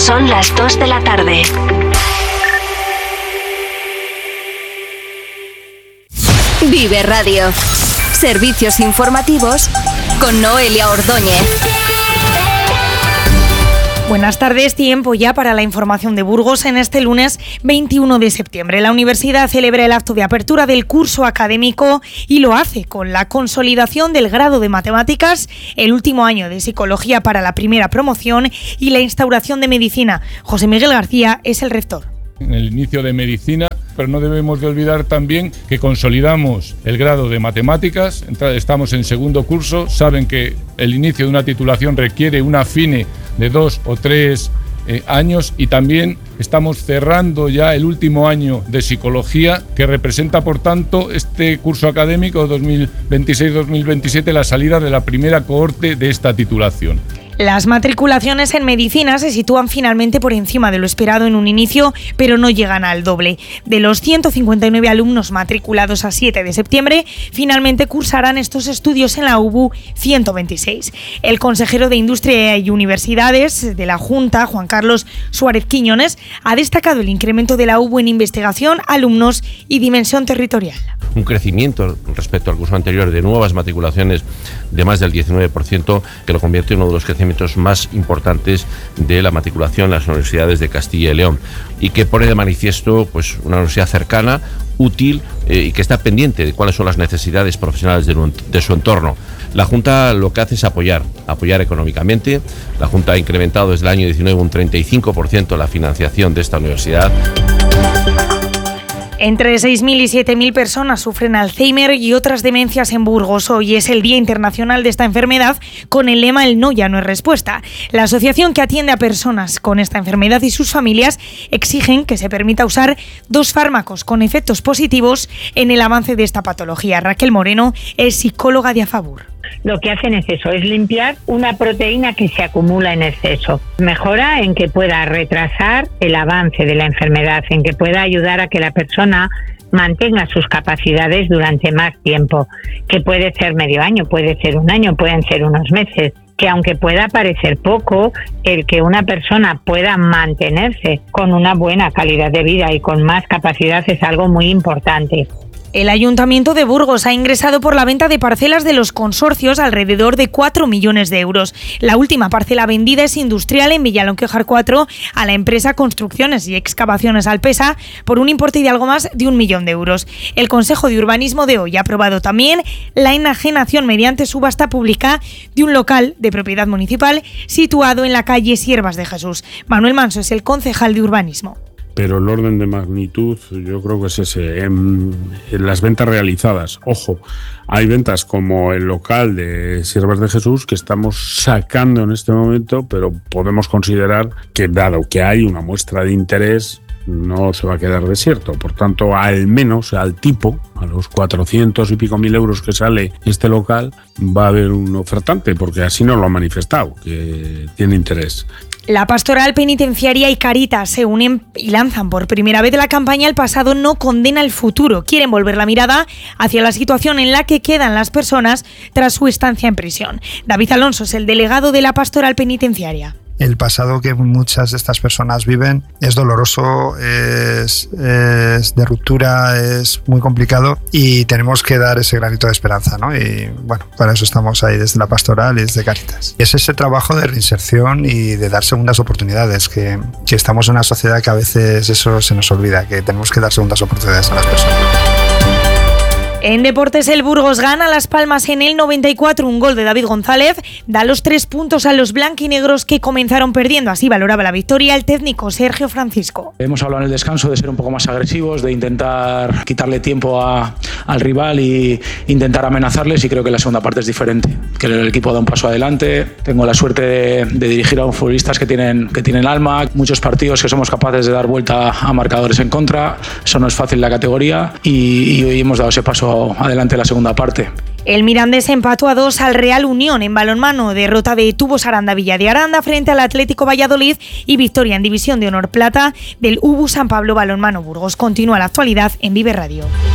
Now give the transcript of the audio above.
Son las 2 de la tarde. Vive Radio. Servicios informativos con Noelia Ordóñez. Buenas tardes, tiempo ya para la información de Burgos en este lunes 21 de septiembre. La universidad celebra el acto de apertura del curso académico y lo hace con la consolidación del grado de matemáticas, el último año de psicología para la primera promoción y la instauración de medicina. José Miguel García es el rector. En el inicio de medicina, pero no debemos de olvidar también que consolidamos el grado de matemáticas. Estamos en segundo curso, saben que el inicio de una titulación requiere una afine de 2 o 3 años y también estamos cerrando ya el último año de psicología que representa por tanto este curso académico 2026-2027 la salida de la primera cohorte de esta titulación. Las matriculaciones en medicina se sitúan finalmente por encima de lo esperado en un inicio, pero no llegan al doble. De los 159 alumnos matriculados a 7 de septiembre, finalmente cursarán estos estudios en la UBU 126. El consejero de Industria y Universidades de la Junta, Juan Carlos Suárez Quiñones, ha destacado el incremento de la UBU en investigación, alumnos y dimensión territorial. Un crecimiento respecto al curso anterior de nuevas matriculaciones de más del 19%, que lo convierte en uno de los crecimientos más importantes de la matriculación en las universidades de Castilla y León y que pone de manifiesto pues una universidad cercana, útil y que está pendiente de cuáles son las necesidades profesionales de su entorno. La Junta lo que hace es apoyar económicamente. La Junta ha incrementado desde el año 19 un 35% la financiación de esta universidad. Entre 6.000 y 7.000 personas sufren Alzheimer y otras demencias en Burgos. Hoy es el Día Internacional de esta enfermedad con el lema "El no ya no es respuesta". La asociación que atiende a personas con esta enfermedad y sus familias exigen que se permita usar 2 fármacos con efectos positivos en el avance de esta patología. Raquel Moreno es psicóloga de Afabur. Lo que hacen es eso, es limpiar una proteína que se acumula en exceso. Mejora en que pueda retrasar el avance de la enfermedad, en que pueda ayudar a que la persona mantenga sus capacidades durante más tiempo, que puede ser medio año, puede ser un año, pueden ser unos meses, que aunque pueda parecer poco, el que una persona pueda mantenerse con una buena calidad de vida y con más capacidad es algo muy importante. El Ayuntamiento de Burgos ha ingresado por la venta de parcelas de los consorcios alrededor de 4 millones de euros. La última parcela vendida es industrial en Villalonquejar 4 a la empresa Construcciones y Excavaciones Alpesa por un importe de algo más de 1 millón de euros. El Consejo de Urbanismo de hoy ha aprobado también la enajenación mediante subasta pública de un local de propiedad municipal situado en la calle Siervas de Jesús. Manuel Manso es el concejal de Urbanismo. Pero el orden de magnitud yo creo que es ese. En las ventas realizadas, ojo, hay ventas como el local de Siervas de Jesús que estamos sacando en este momento, pero podemos considerar que dado que hay una muestra de interés, no se va a quedar desierto. Por tanto, al menos al tipo, a los 400 y pico mil euros que sale este local, va a haber un ofertante, porque así nos lo ha manifestado, que tiene interés. La Pastoral Penitenciaria y Cáritas se unen y lanzan por primera vez la campaña "El pasado no condena el futuro". Quieren volver la mirada hacia la situación en la que quedan las personas tras su estancia en prisión. David Alonso es el delegado de la Pastoral Penitenciaria. El pasado que muchas de estas personas viven es doloroso, es de ruptura, es muy complicado y tenemos que dar ese granito de esperanza, ¿no? Y bueno, para eso estamos ahí desde la Pastoral y desde Cáritas. Es ese trabajo de reinserción y de dar segundas oportunidades, que estamos en una sociedad que a veces eso se nos olvida, que tenemos que dar segundas oportunidades a las personas. En deportes, el Burgos gana Las Palmas en el 94, un gol de David González da los 3 puntos a los blanquinegros que comenzaron perdiendo. Así valoraba la victoria el técnico Sergio Francisco. Hemos hablado en el descanso de ser un poco más agresivos, de intentar quitarle tiempo al rival e intentar amenazarles, y creo que la segunda parte es diferente, que el equipo da un paso adelante. Tengo la suerte de dirigir a futbolistas que tienen alma, muchos partidos que somos capaces de dar vuelta a marcadores en contra. Eso no es fácil en la categoría y hoy hemos dado ese paso adelante en la segunda parte. El Mirandés empató a 2 al Real Unión en balonmano, derrota de Tubos Aranda Villa de Aranda frente al Atlético Valladolid y victoria en División de Honor Plata del UBU San Pablo Balonmano Burgos. Continúa la actualidad en Vive Radio.